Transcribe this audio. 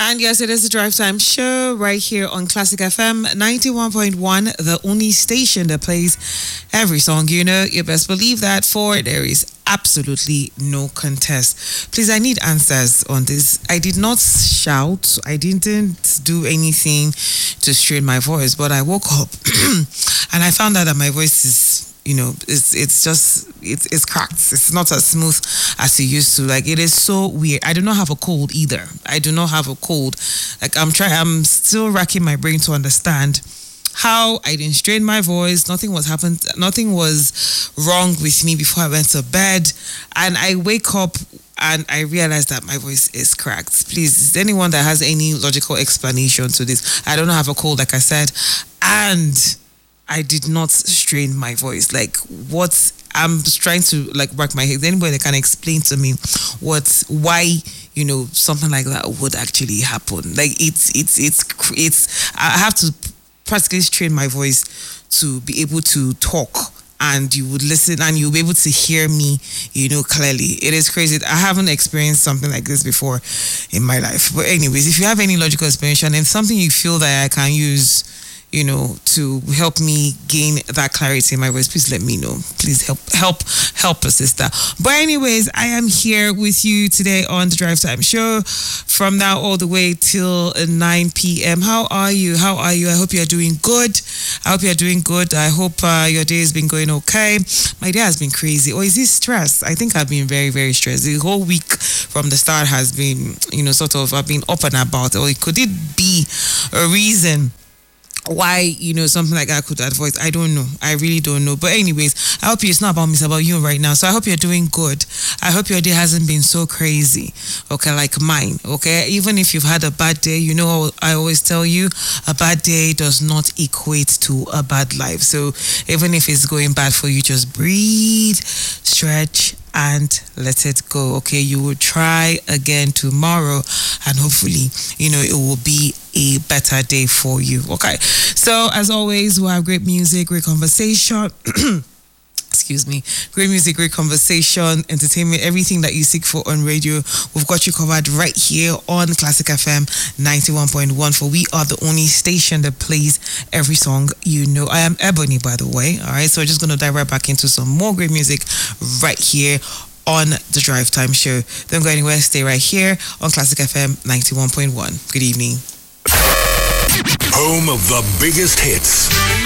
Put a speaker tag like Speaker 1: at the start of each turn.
Speaker 1: And yes, it is the Drive Time Show right here on Classic FM 91.1, the only station that plays every song you know. You best believe that, for there is absolutely no contest. Please, I need answers on this. I did not shout. I didn't do anything to strain my voice, but I woke up and I found out that my voice is, it's cracked. It's not as smooth as it used to. Like, it is so weird. I do not have a cold either. I do not have a cold. Like, I'm still racking my brain to understand how I didn't strain my voice. Nothing was wrong with me before I went to bed. And I wake up and I realize that my voice is cracked. Please, is there anyone that has any logical explanation to this? I don't have a cold, like I said. And I did not strain my voice. Like, what? I'm just trying to rack my head. Anybody that can explain to me why something like that would actually happen? Like, it's. I have to practically strain my voice to be able to talk, and you would listen and you'll be able to hear me, clearly. It is crazy. I haven't experienced something like this before in my life. But anyways, if you have any logical explanation and something you feel that I can use, to help me gain that clarity in my voice, please let me know. Please help a sister. But anyways, I am here with you today on the Drive Time Show from now all the way till 9 p.m. How are you? I hope you're doing good. I hope your day has been going okay. My day has been crazy. Or is this stress? I think I've been very, very stressed. The whole week from the start has been, I've been up and about. Or could it be a reason why something like that could avoid? I don't know. I really don't know. But anyways, I hope it's not about me, it's about you right now. So I hope you're doing good. I hope your day hasn't been so crazy, okay, like mine. Okay, even if you've had a bad day, I always tell you, a bad day does not equate to a bad life. So even if it's going bad for you, just breathe, stretch, and let it go. Okay, you will try again tomorrow, and hopefully it will be a better day for you. Okay, so as always, we'll have great music, great conversation. Excuse me. Great music, great conversation, entertainment, everything that you seek for on radio. We've got you covered right here on Classic FM 91.1, for we are the only station that plays every song you know. I am Ebony, by the way. All right, so we're just going to dive right back into some more great music right here on the Drive Time Show. Don't go anywhere. Stay right here on Classic FM 91.1. Good evening.
Speaker 2: Home of the biggest hits.